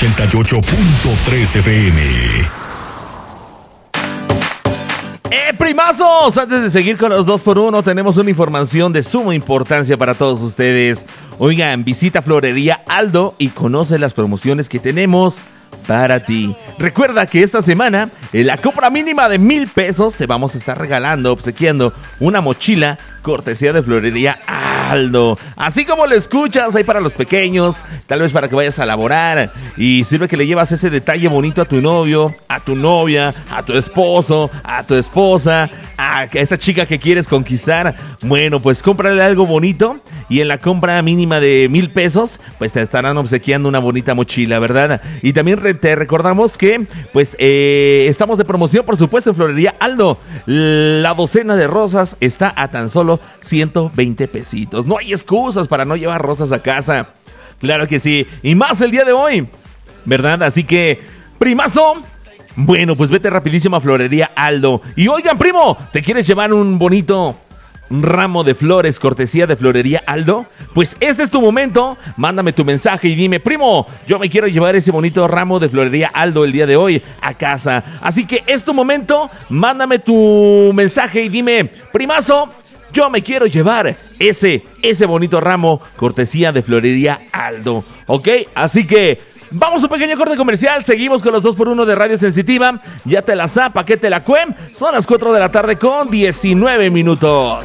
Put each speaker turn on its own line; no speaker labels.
88.3 FM.
Primazos, antes de seguir con los 2x1, tenemos una información de suma importancia para todos ustedes. Oigan, visita Florería Aldo y conoce las promociones que tenemos para ti. Recuerda que esta semana, en la compra mínima de 1,000 pesos, te vamos a estar regalando, obsequiando una mochila cortesía de Florería Aldo. Así como lo escuchas, ahí para los pequeños, tal vez para que vayas a laborar, y sirve que le llevas ese detalle bonito a tu novio, a tu novia, a tu esposo, a tu esposa, a esa chica que quieres conquistar. Bueno, pues cómprale algo bonito y en la compra mínima de 1,000 pesos, pues te estarán obsequiando una bonita mochila, ¿verdad? Y también te recordamos que, pues, estamos de promoción, por supuesto, en Florería Aldo. La docena de rosas está a tan solo 120 pesitos. No hay excusas para no llevar rosas a casa. Claro que sí. Y más el día de hoy, ¿verdad? Así que, primazo, bueno, pues vete rapidísimo a Florería Aldo. Y oigan, primo, ¿te quieres llevar un bonito ramo de flores cortesía de Florería Aldo? Pues este es tu momento. Mándame tu mensaje y dime: primo, yo me quiero llevar ese bonito ramo de Florería Aldo el día de hoy a casa. Así que es tu momento. Mándame tu mensaje y dime: primazo, yo me quiero llevar ese bonito ramo cortesía de Florería Aldo. ¿Ok? Así que vamos a un pequeño corte comercial. Seguimos con los 2x1 de Radio Sensitiva. Ya te la zapa, que te la cuem. Son las 4 de la tarde con 19 minutos.